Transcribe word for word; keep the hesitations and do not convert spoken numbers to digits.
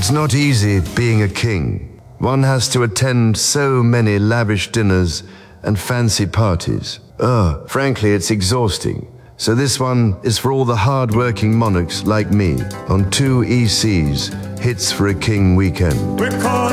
It's not easy being a king. One has to attend so many lavish dinners and fancy parties. Ugh, frankly, it's exhausting. So this one is for all the hard-working monarchs like me on two E Cs, Hits for a King weekend.